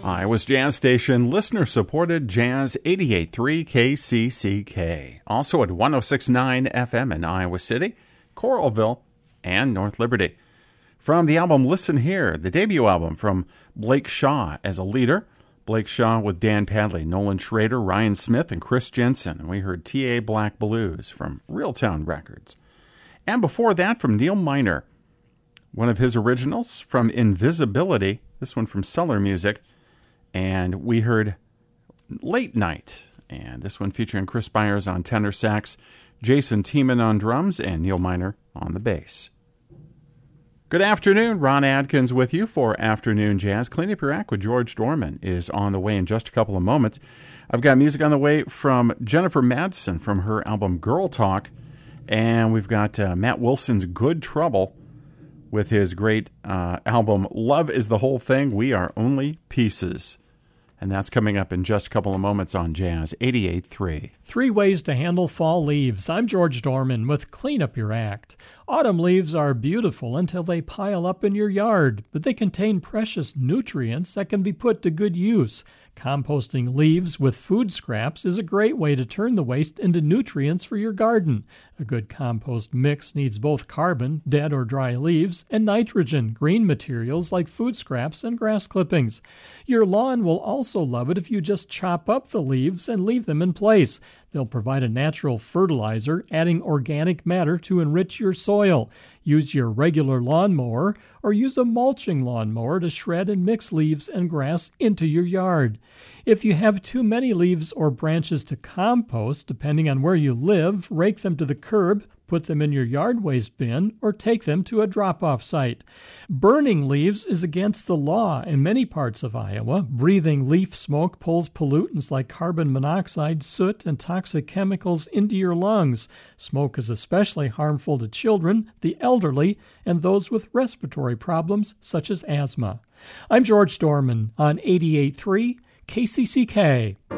Iowa's Jazz Station, listener-supported Jazz 88.3 KCCK. Also at 106.9 FM in Iowa City, Coralville, and North Liberty. From the album Listen Here, the debut album from Blake Shaw as a leader. Blake Shaw with Dan Padley, Nolan Schrader, Ryan Smith, and Chris Jensen. And we heard T.A. Black Blues from Reeltown Records. And before that, from Neil Miner, one of his originals from Invisibility, this one from Cellar Music. And we heard Late Night, and this one featuring Chris Byers on tenor sax, Jason Tiemann on drums, and Neil Miner on the bass. Good afternoon, Ron Adkins with you for Afternoon Jazz. Clean Up Your Act with George Dorman is on the way in just a couple of moments. I've got music on the way from Jennifer Madsen from her album Girl Talk, and we've got Matt Wilson's Good Trouble with his great album Love is the Whole Thing, We Are Only Pieces. And that's coming up in just a couple of moments on Jazz 88.3. 3 ways to handle fall leaves. I'm George Dorman with Clean Up Your Act. Autumn leaves are beautiful until they pile up in your yard, but they contain precious nutrients that can be put to good use. Composting leaves with food scraps is a great way to turn the waste into nutrients for your garden. A good compost mix needs both carbon, dead or dry leaves, and nitrogen, green materials like food scraps and grass clippings. Your lawn will also love it if you just chop up the leaves and leave them in place. They'll provide a natural fertilizer, adding organic matter to enrich your soil. Use your regular lawnmower or use a mulching lawnmower to shred and mix leaves and grass into your yard. If you have too many leaves or branches to compost, depending on where you live, rake them to the curb, put them in your yard waste bin, or take them to a drop-off site. Burning leaves is against the law in many parts of Iowa. Breathing leaf smoke pulls pollutants like carbon monoxide, soot, and toxic chemicals into your lungs. Smoke is especially harmful to children, the elderly, and those with respiratory problems such as asthma. I'm George Dorman on 88.3 KCCK.